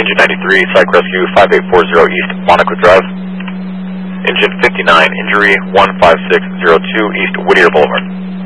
Engine 93, Psych Rescue 5840 East Monaco Drive. Engine 59, injury 15602 East Whittier Boulevard.